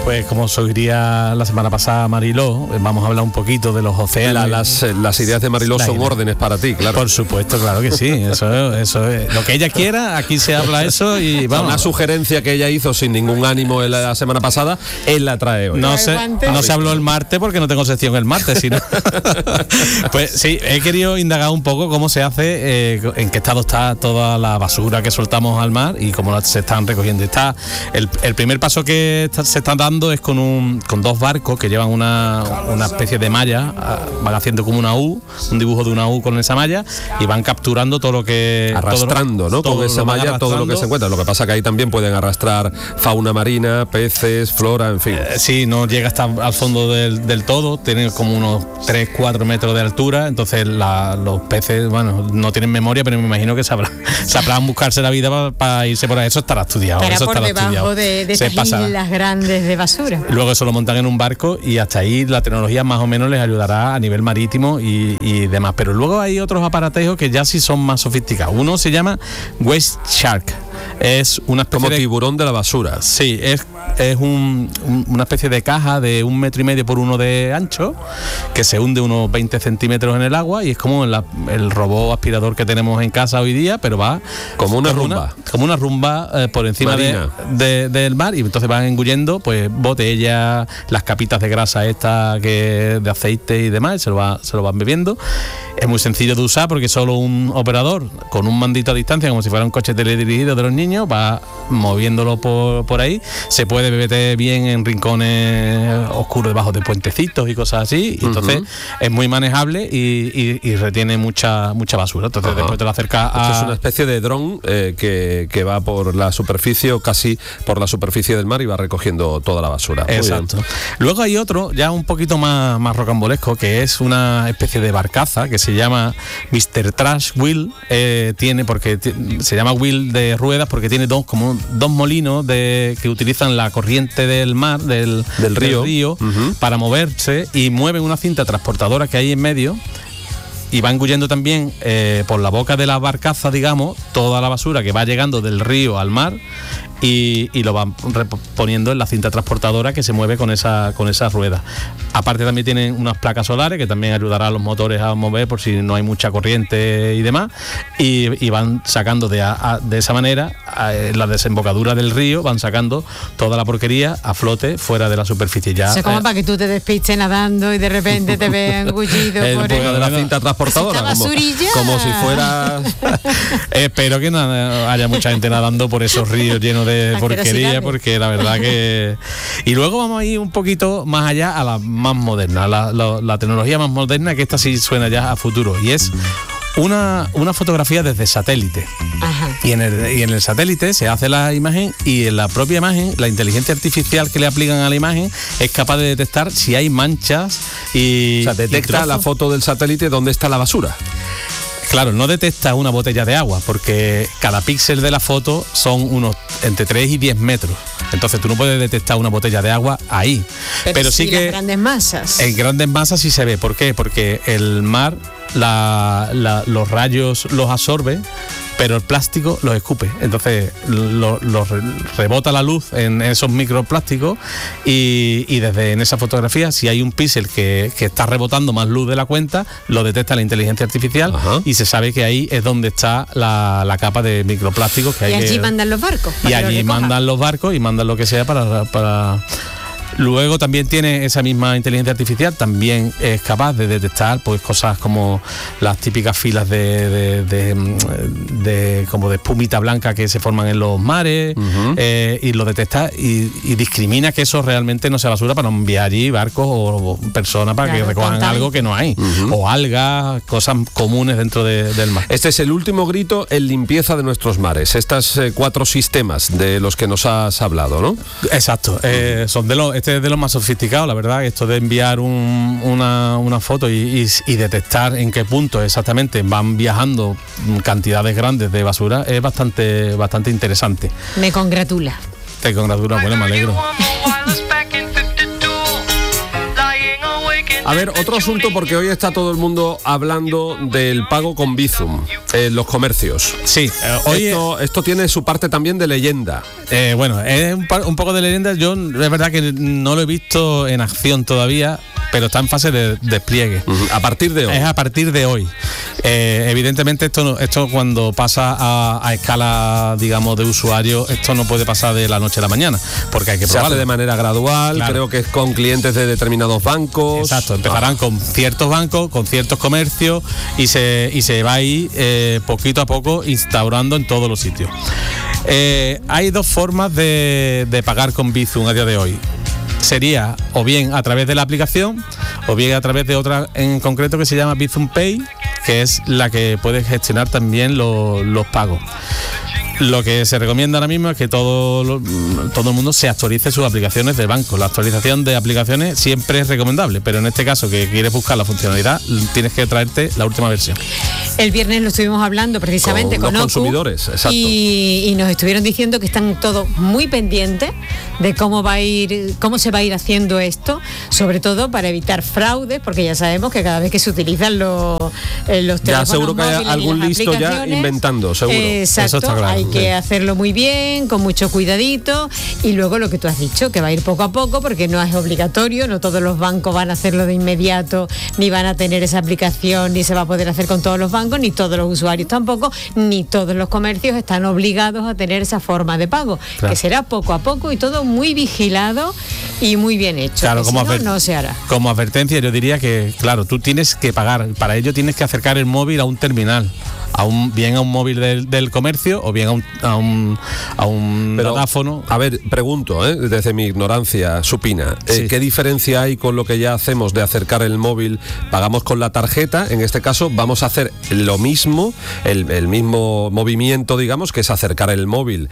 Pues como sugiriría la semana pasada Mariló, vamos a hablar un poquito de los océanos. Las ideas de Mariló son órdenes para ti, claro. Por supuesto, claro que sí. Eso es lo que ella quiera, aquí se habla eso y vamos. Una sugerencia que ella hizo sin ningún ánimo la semana pasada, él la trae hoy. No se habló el martes porque no tengo sección el martes, sino pues sí, he querido indagar un poco cómo se hace, en qué estado está toda la basura que soltamos al mar y cómo se están recogiendo. El primer paso que se está dando es con dos barcos que llevan una especie de malla, van haciendo como una U, un dibujo de una U con esa malla y van capturando todo lo que... Arrastrando, ¿no? Con esa malla todo lo que se encuentra. Lo que pasa que ahí también pueden arrastrar fauna marina, peces, flora, en fin. Sí, no llega hasta al fondo del todo, tienen como unos 3-4 metros de altura, entonces los peces, bueno, no tienen memoria, pero me imagino que sabrán buscarse la vida para irse por ahí. Eso estará estudiado. Estará por debajo de estas islas grandes de basura. Luego eso lo montan en un barco y hasta ahí la tecnología más o menos les ayudará a nivel marítimo y demás. Pero luego hay otros aparatejos que ya sí son más sofisticados. Uno se llama Waste Shark. Es una especie como tiburón de la basura. Sí, es una especie de caja de 1,5 metros por 1 de ancho que se hunde unos 20 centímetros en el agua y es como el robot aspirador que tenemos en casa hoy día, pero va como una rumba. Como una rumba por encima del mar y entonces van engullendo pues botellas, las capitas de grasa de aceite y demás, y se lo van bebiendo. Es muy sencillo de usar porque solo un operador con un mandito a distancia, como si fuera un coche teledirigido de los niños, va moviéndolo por ahí. Se puede beber bien en rincones oscuros debajo de puentecitos y cosas así. Y entonces es muy manejable y retiene mucha basura. Entonces después te lo acercas a... Esto es una especie de dron que va por la superficie o casi por la superficie del mar y va recogiendo toda la basura. Exacto. Luego hay otro ya un poquito más rocambolesco, que es una especie de barcaza que se llama Mr. Trash Wheel. Se llama wheel de ruedas porque tiene dos molinos que utilizan la corriente del mar, del río para moverse, y mueven una cinta transportadora que hay en medio y va engullendo también por la boca de la barcaza, digamos, toda la basura que va llegando del río al mar y lo van poniendo en la cinta transportadora que se mueve con esa rueda. Aparte también tienen unas placas solares que también ayudará a los motores a mover por si no hay mucha corriente y demás, y van sacando de esa manera la desembocadura del río, van sacando toda la porquería a flote fuera de la superficie. Ya, eso es como para que tú te despistes nadando y de repente te veas engullido por de la cinta transportadora, como si fuera... Espero que no haya mucha gente nadando por esos ríos llenos de porquería, porque la verdad que... Y luego vamos a ir un poquito más allá a la más moderna, la tecnología más moderna, que esta sí suena ya a futuro, y es una fotografía desde satélite. Ajá. Y en el satélite se hace la imagen y en la propia imagen la inteligencia artificial que le aplican a la imagen es capaz de detectar si hay manchas y... O sea, detecta la foto del satélite dónde está la basura. Claro, no detecta una botella de agua porque cada píxel de la foto son unos entre 3 y 10 metros. Entonces tú no puedes detectar una botella de agua ahí. Pero sí que... en grandes masas. En grandes masas sí se ve. ¿Por qué? Porque el mar los rayos los absorbe, pero el plástico los escupe. Entonces rebota la luz en esos microplásticos y desde en esa fotografía, si hay un píxel que está rebotando más luz de la cuenta, lo detecta la inteligencia artificial. Ajá. Y se sabe que ahí es donde está la capa de microplásticos que hay. Y allí mandan los barcos. Y allí mandan los barcos y mandan lo que sea para... Luego también tiene esa misma inteligencia artificial, también es capaz de detectar pues cosas como las típicas filas de como de espumita blanca que se forman en los mares, y lo detecta y discrimina que eso realmente no sea basura para no enviar allí barcos o personas para que recojan algo que no hay, o algas, cosas comunes dentro del mar. Este es el último grito en limpieza de nuestros mares, estos 4 sistemas de los que nos has hablado, ¿no? Exacto, son este es de los más sofisticados, la verdad. Esto de enviar una foto y detectar en qué punto exactamente van viajando cantidades grandes de basura es bastante interesante. Me congratula. Te congratula, bueno, me alegro. A ver, otro asunto, porque hoy está todo el mundo hablando del pago con Bizum en los comercios. Sí, hoy Esto tiene su parte también de leyenda. bueno, es un poco de leyenda. Yo es verdad que no lo he visto en acción todavía, pero está en fase de despliegue. A partir de hoy. Es a partir de hoy. Evidentemente esto cuando pasa a escala, digamos, de usuario, esto no puede pasar de la noche a la mañana, porque hay que probarlo. Se hace de manera gradual, Claro. Creo que es con clientes de determinados bancos. Exacto, empezarán con ciertos bancos, con ciertos comercios y se va a ir poquito a poco instaurando en todos los sitios. Hay dos formas de pagar con Bizum a día de hoy. Sería o bien a través de la aplicación o bien a través de otra en concreto que se llama Bizum Pay, que es la que puede gestionar también los pagos. Lo que se recomienda ahora mismo es que todo el mundo se actualice sus aplicaciones de banco. La actualización de aplicaciones siempre es recomendable, pero en este caso que quieres buscar la funcionalidad, tienes que traerte la última versión. El viernes lo estuvimos hablando precisamente Con con los Ocu, consumidores, exacto. y nos estuvieron diciendo que están todos muy pendientes de cómo se va a ir haciendo esto, sobre todo para evitar fraudes, porque ya sabemos que cada vez que se utilizan los teléfonos Ya seguro que hay móviles y algún las listo ya aplicaciones, inventando, seguro. Exacto, Eso está claro. hay que hacerlo muy bien, con mucho cuidadito, y luego lo que tú has dicho, que va a ir poco a poco, porque no es obligatorio, no todos los bancos van a hacerlo de inmediato, ni van a tener esa aplicación, ni se va a poder hacer con todos los bancos, ni todos los usuarios tampoco, ni todos los comercios están obligados a tener esa forma de pago, Claro. que será poco a poco y todo muy vigilado y muy bien hecho. Claro, que si no se hará. Como advertencia, yo diría que, claro, tú tienes que pagar. Para ello tienes que acercar el móvil a un terminal, bien a un móvil del comercio o bien a un Pero, datáfono. a ver, pregunto, desde mi ignorancia supina, Sí. ¿qué diferencia hay con lo que ya hacemos de acercar el móvil? Pagamos con la tarjeta, en este caso vamos a hacer lo mismo, el mismo movimiento, digamos, que es acercar el móvil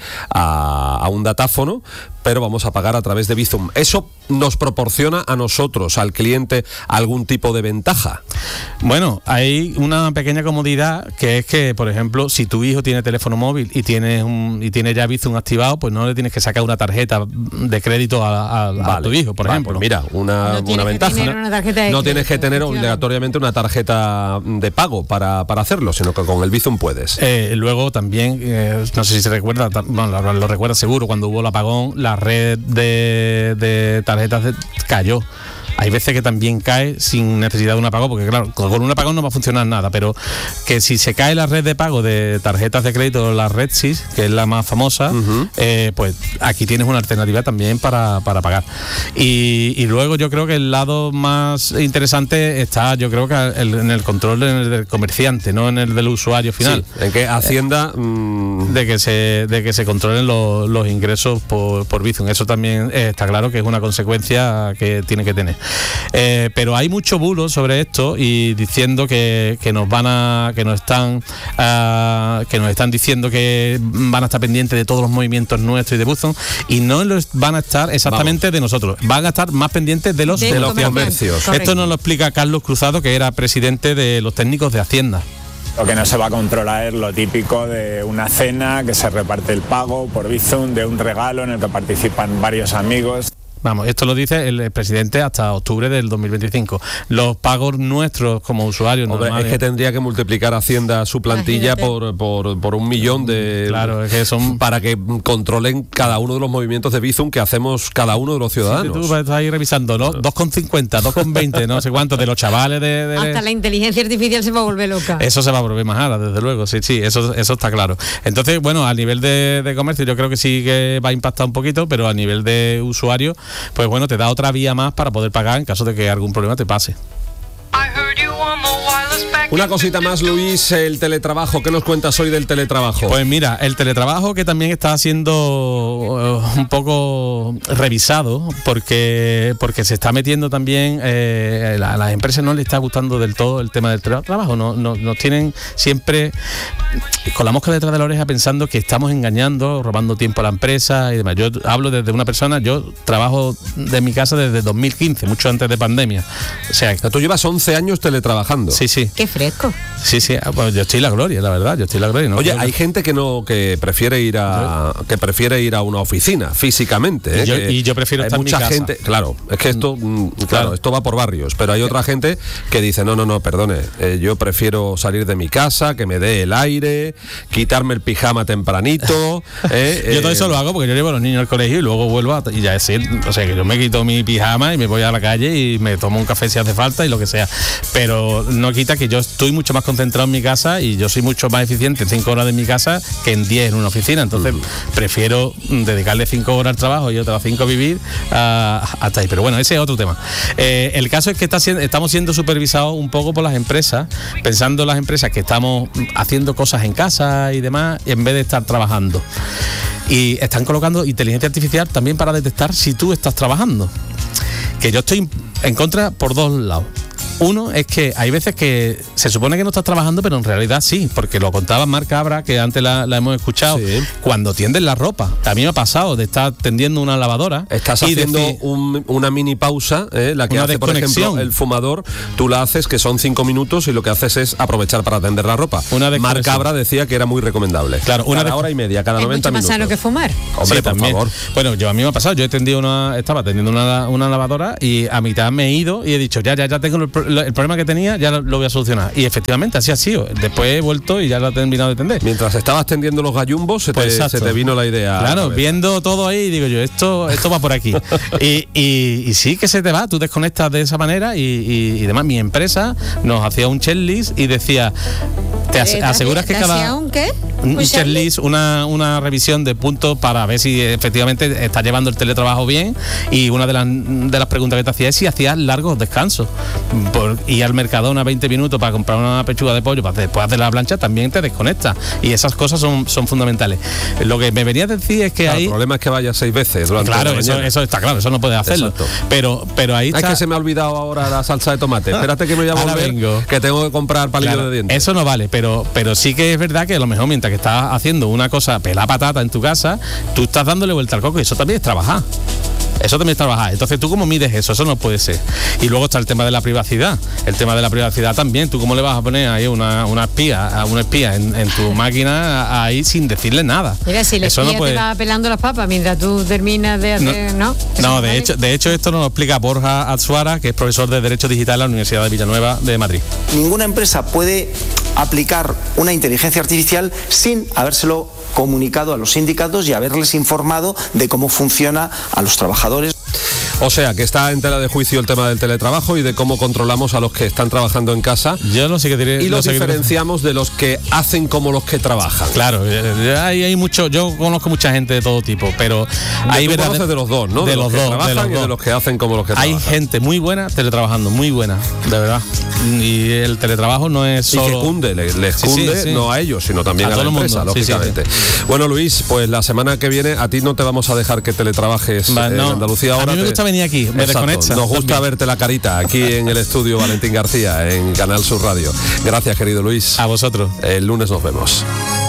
a un datáfono, pero vamos a pagar a través de Bizum. ¿Eso nos proporciona a nosotros, al cliente, algún tipo de ventaja? Bueno, hay una pequeña comodidad, que es que, por ejemplo, si tu hijo tiene teléfono móvil y tiene ya Bizum activado, pues no le tienes que sacar una tarjeta de crédito a tu hijo, por ejemplo. Pues mira, una No tienes que ventaja. tener una tarjeta de No tienes que crédito, tener efectivamente. obligatoriamente una tarjeta de pago para hacerlo, sino que con el Bizum puedes. Luego también, no sé si se recuerda, bueno, lo recuerda seguro, cuando hubo el apagón, la red de tarjetas cayó. Hay veces que también cae sin necesidad de un apagón, porque claro, con un apagón no va a funcionar nada, pero que si se cae la red de pago de tarjetas de crédito, la RedSys, que es la más famosa, pues aquí tienes una alternativa también para pagar. Y luego yo creo que el lado más interesante está, yo creo que en el control del comerciante, no en el del usuario final. Sí, en que Hacienda De que se controlen los ingresos por Bizum. Eso también está claro que es una consecuencia que tiene que tener. Pero hay mucho bulo sobre esto y diciendo que nos están diciendo que van a estar pendientes de todos los movimientos nuestros y de Bizum, y no los van a estar exactamente de nosotros, van a estar más pendientes de los comercios. Esto nos lo explica Carlos Cruzado, que era presidente de los técnicos de Hacienda. Lo que no se va a controlar es lo típico de una cena, que se reparte el pago por Bizum, de un regalo en el que participan varios amigos. Vamos, esto lo dice el presidente hasta octubre del 2025. Los pagos nuestros como usuarios Hombre, normales, es que tendría que multiplicar Hacienda su plantilla Imagínate. por 1 millón de... Claro, es que son... para que controlen cada uno de los movimientos de Bizum que hacemos cada uno de los ciudadanos. Tú estás ahí revisando, ¿no? 2,50, 2,20, no sé cuántos, de los chavales Hasta la inteligencia artificial se va a volver loca. Eso se va a volver más cara, desde luego, sí, eso está claro. Entonces, bueno, a nivel de comercio yo creo que sí que va a impactar un poquito, pero a nivel de usuario, pues bueno, te da otra vía más para poder pagar en caso de que algún problema te pase. Una cosita más, Luis, el teletrabajo. ¿Qué nos cuentas hoy del teletrabajo? Pues mira, el teletrabajo que también está siendo un poco revisado porque se está metiendo también, a las empresas no les está gustando del todo el tema del teletrabajo, nos tienen siempre con la mosca detrás de la oreja pensando que estamos engañando, robando tiempo a la empresa y demás. Yo hablo desde una persona, yo trabajo de mi casa desde 2015, mucho antes de pandemia. O sea, Tú llevas 11 años teletrabajando. sí. Qué fresco. Sí, pues yo estoy la gloria, la verdad, yo estoy la gloria. No. Oye, hay gente que prefiere ir a una oficina físicamente. Y yo prefiero estar en mi casa. Mucha gente, claro, es que esto, esto va por barrios, pero hay otra gente que dice, no, perdone, yo prefiero salir de mi casa, que me dé el aire, quitarme el pijama tempranito. Yo todo eso lo hago porque yo llevo a los niños al colegio y luego vuelvo y ya es decir, o sea, que yo me quito mi pijama y me voy a la calle y me tomo un café si hace falta y lo que sea, pero no quita que yo estoy mucho más concentrado en mi casa y yo soy mucho más eficiente en 5 horas de mi casa que en 10 en una oficina, entonces prefiero dedicarle 5 horas al trabajo y otras 5 a vivir hasta ahí, pero bueno, ese es otro tema. El caso es que estamos siendo supervisados un poco por las empresas, pensando en las empresas que estamos haciendo cosas en casa y demás, en vez de estar trabajando, y están colocando inteligencia artificial también para detectar si tú estás trabajando, que yo estoy en contra por dos lados. Uno es que hay veces que se supone que no estás trabajando, pero en realidad sí, porque lo contaba Mar Cabra, que antes la hemos escuchado, sí. Cuando tiendes la ropa. A mí me ha pasado de estar tendiendo una lavadora. Estás haciendo una mini pausa, la que hace, por ejemplo, el fumador, tú la haces, que son 5 minutos, y lo que haces es aprovechar para tender la ropa. Mar Cabra decía que era muy recomendable. Claro, cada hora y media, cada 90 minutos. Es mucho más sano que fumar. Hombre, sí, por favor. Bueno, a mí me ha pasado, yo estaba tendiendo una lavadora y a mitad me he ido y he dicho, ya tengo el problema que tenía, ya lo voy a solucionar. Y efectivamente, así ha sido. Después he vuelto y ya lo he terminado de tender. Mientras estabas tendiendo los gallumbos, se te vino la idea. Claro, viendo todo ahí, digo yo, esto va por aquí. y sí que se te va, tú desconectas de esa manera y demás. Mi empresa nos hacía un checklist y decía, te aseguras que cada... ¿Un qué? Un checklist, una revisión de puntos para ver si efectivamente estás llevando el teletrabajo bien, y una de las preguntas que te hacía es si hacías largos descansos. Ir al Mercadona 20 minutos para comprar una pechuga de pollo para después hacer la plancha también te desconecta, y esas cosas son fundamentales. Lo que me venía a decir es que el problema es que vayas 6 veces durante la mañana. Eso está claro, eso no puedes hacerlo. Pero ahí está. Es que se me ha olvidado ahora la salsa de tomate. Espérate que me voy a volver, que tengo que comprar palillo de dientes. Eso no vale, pero sí que es verdad que a lo mejor mientras que estás haciendo una cosa, pelar patata en tu casa, tú estás dándole vuelta al coco, y eso también es trabajar. Eso también es trabajar. Entonces, ¿tú cómo mides eso? Eso no puede ser. Y luego está el tema de la privacidad. El tema de la privacidad también. ¿Tú cómo le vas a poner ahí una espía en tu máquina ahí sin decirle nada? Mira, si el espía te va pelando las papas mientras tú terminas de hacer... No, de hecho esto nos lo explica Borja Atsuara, que es profesor de Derecho Digital en la Universidad de Villanueva de Madrid. Ninguna empresa puede aplicar una inteligencia artificial sin habérselo comunicado a los sindicatos y haberles informado de cómo funciona a los trabajadores. O sea, que está en tela de juicio el tema del teletrabajo y de cómo controlamos a los que están trabajando en casa. Yo no sé qué diré. Y los diferenciamos de los que hacen como los que trabajan. Claro, hay mucho. Yo conozco mucha gente de todo tipo, pero hay conoces de los dos, ¿no? De los dos, trabajan y de los que hacen como los que trabajan. Hay gente muy buena teletrabajando, muy buena, de verdad. Y el teletrabajo no es solo... Y que cunde, les cunde, no a ellos, sino también a la empresa, lógicamente. Bueno, Luis, pues la semana que viene a ti no te vamos a dejar que teletrabajes en Andalucía ahora. A mí me gusta venir aquí, me desconecta. Nos gusta verte la carita aquí en el estudio Valentín García, en Canal Sur Radio. Gracias, querido Luis. A vosotros. El lunes nos vemos.